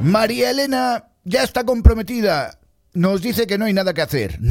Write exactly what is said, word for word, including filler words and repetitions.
María Elena ya está comprometida. Nos dice que no hay nada que hacer.